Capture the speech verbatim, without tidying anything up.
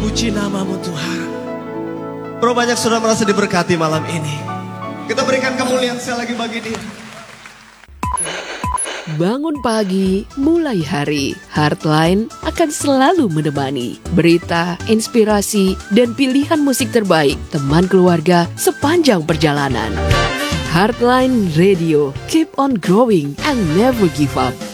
Puji namamu Tuhan. Berapa banyak sudah merasa diberkati malam ini? Kita berikan kemuliaan sekali lagi bagi dia. Bangun pagi, mulai hari. Heartline akan selalu menemani berita, inspirasi, dan pilihan musik terbaik teman keluarga sepanjang perjalanan. Heartline Radio, keep on growing and never give up.